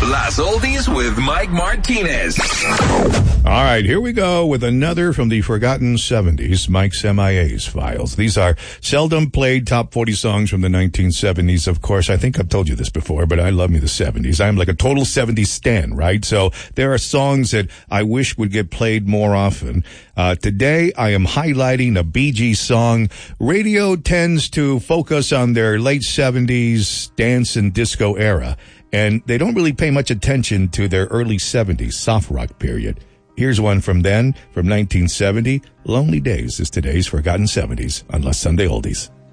Las Oldies with Mike Martinez. All right, here we go with another from the Forgotten 70s, Mike's MIA's files. These are seldom played top 40 songs from the 1970s. Of course, I think I've told you this before, but I love me the 70s. I'm like a total 70s stan, right? So there are songs that I wish would get played more often. Today, I am highlighting a Bee Gees song. Radio tends to focus on their late 70s dance and disco era, and they don't really pay much attention to their early 70s soft rock period. Here's one from then, from 1970. Lonely Days is today's Forgotten 70s on Les Sunday Oldies.